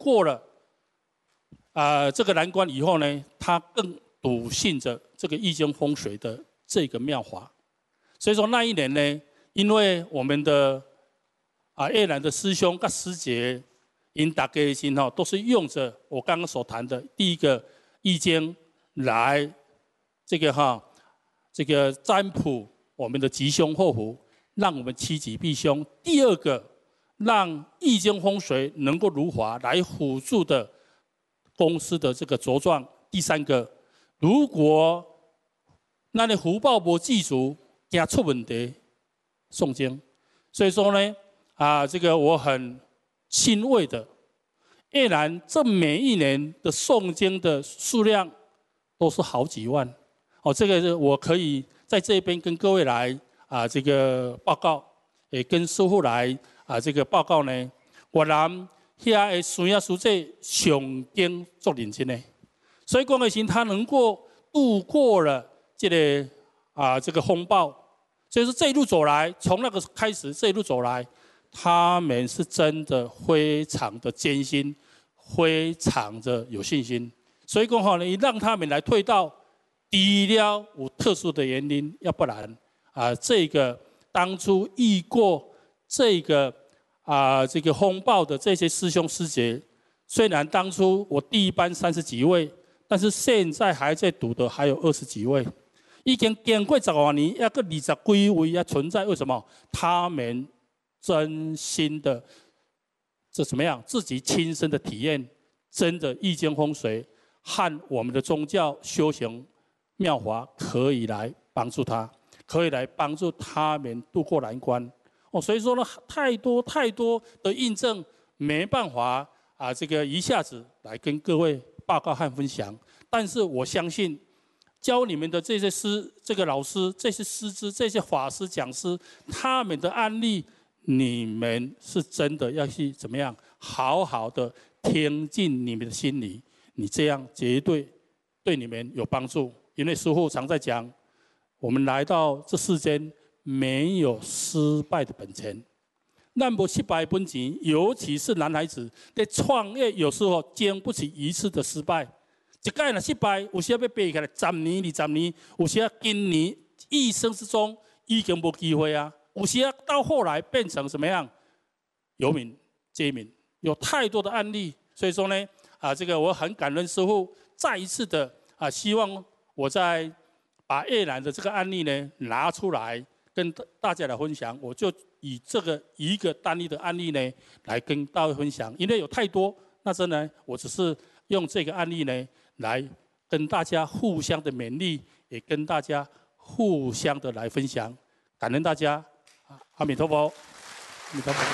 过了这个难关以后呢，他更笃信着这个易经风水的这个妙法。所以说那一年呢，因为我们的越南的师兄跟师姐，因大家心都是用着我刚刚所谈的第一个易经来这个占卜我们的吉凶祸福，让我们趋吉避凶。第二个，让易经风水能够如法来辅助的公司的这个茁壮。第三个，如果那的福报不记足，惊出问题，诵经。所以说呢，这个我很欣慰的，越南这每一年的诵经的数量都是好几万。这个是我可以在这边跟各位来这个报告，也跟师父来这个报告呢。越南遐的孙仔师姐上经做认真的，所以讲的是他能够度过了这个风暴。所以说这一路走来，从那个开始这一路走来，他们是真的非常的艰辛，非常的有信心。所以讲呢，让他们来退到。除了有特殊的原因，要不然这个当初遇过这个这个风暴的这些师兄师姐，虽然当初我第一班30几位，但是现在还在读的还有20几位，已经经过10多年，要个20几位要存在。为什么？他们真心的，这怎么样？自己亲身的体验，真的易经风水和我们的宗教修行。妙法可以来帮助他，可以来帮助他们渡过难关。所以说呢，太多的印证，没办法这个一下子来跟各位报告和分享。但是我相信，教你们的这些这个老师、这些师资、这些法师、讲师，他们的案例，你们是真的要去怎么样，好好的听进你们的心里，你这样绝对对你们有帮助。因为师父常在讲，我们来到这世间没有失败的本钱，咱无失败的本钱，尤其是男孩子在创业，有时候经不起一次的失败。一届若失败，有时要背起来10年、20年，有时今年一生之中已经无机会啊。有时到后来变成什么样？有名皆名，有太多的案例。所以说呢，这个我很感恩师父再一次的希望。我在把越南的这个案例呢拿出来跟大家来分享，我就以这个一个单一的案例呢来跟大家分享，因为有太多，那真的我只是用这个案例呢来跟大家互相的勉励，也跟大家互相的来分享，感恩大家，阿弥陀佛，阿弥陀佛。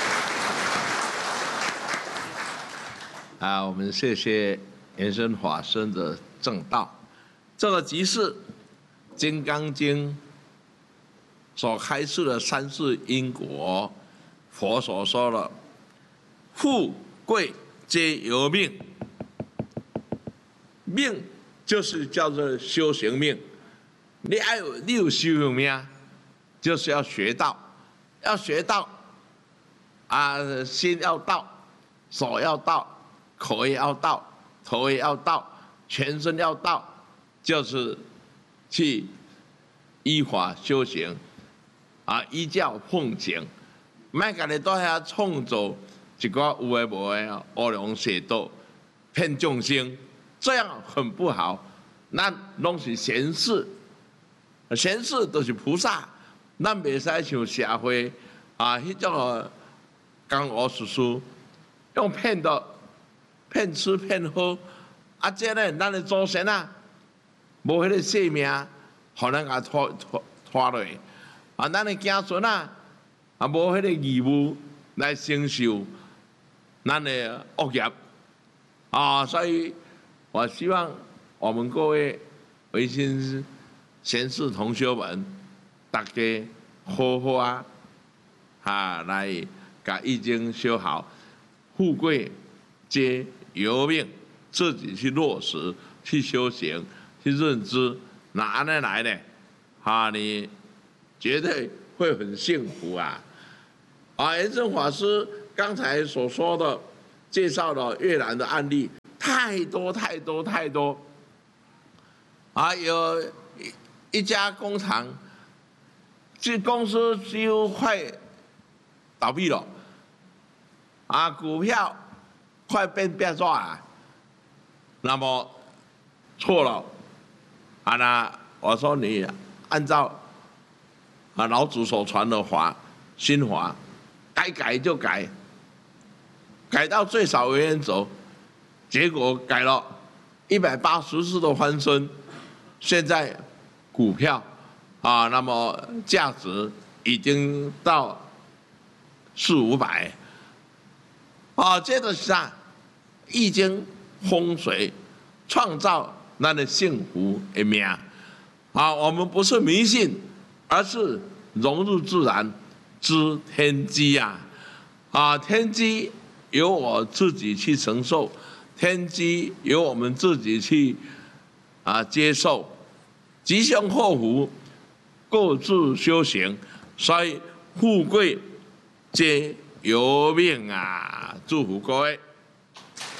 我们谢谢延生法师的正道。这个即是《金刚经》所开示的3世因果，佛所说的“富贵皆由命”，命就是叫做修行命。你有修行命，就是要学道，心要到，手要到，口也要到，头也要到，全身要到。就是去依法修行，依教奉行，莫家己在遐创造一个有诶无诶乌龙邪道，骗众生，这样很不好。咱拢是贤士，贤士都是菩萨，咱袂使像社会迄种江湖术士，用骗的，骗吃骗喝，这呢，咱的祖先无迄个性命，互咱甲拖落，咱的子孙无迄个义务来承受咱的恶业，所以我希望我们各位维新贤士同学们，大家好好来把易经修好，富贵皆由命，自己去落实，去修行。去认知，那安尼来呢？你绝对会很幸福啊！延生法师刚才所说的介绍了越南的案例，太多啊！有一家工厂，这公司几乎快倒闭了，啊，股票快变抓了，那么错了，啊，那我说你按照老祖所传的新法，该改就改，改到最少为原则，结果改了180次的翻身，现在股票那么价值已经到400-500，这个是易经风水创造咱的幸福的命，我们不是迷信，而是融入自然，知天机天机由我自己去承受，天机由我们自己去接受，吉凶祸福各自修行，所以富贵皆由命祝福各位。